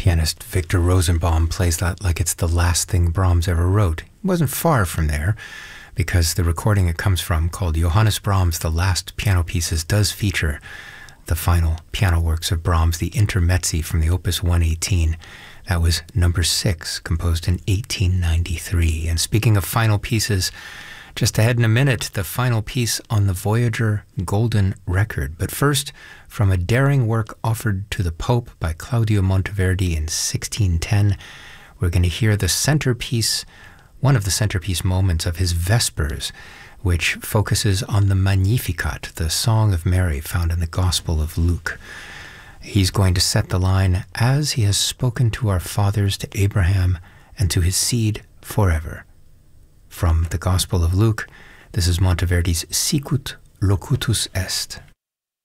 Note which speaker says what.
Speaker 1: Pianist Victor Rosenbaum plays that like it's the last thing Brahms ever wrote. It wasn't far from there, because the recording it comes from, called Johannes Brahms' The Last Piano Pieces, does feature the final piano works of Brahms, the Intermezzi from the Opus 118. That was number 6, composed in 1893. And speaking of final pieces, just ahead in a minute, the final piece on the Voyager Golden Record. But first, from a daring work offered to the Pope by Claudio Monteverdi in 1610, we're going to hear the centerpiece, one of the centerpiece moments of his Vespers, which focuses on the Magnificat, the Song of Mary found in the Gospel of Luke. He's going to set the line, "As he has spoken to our fathers, to Abraham, and to his seed forever." From the Gospel of Luke, this is Monteverdi's Sicut Locutus Est.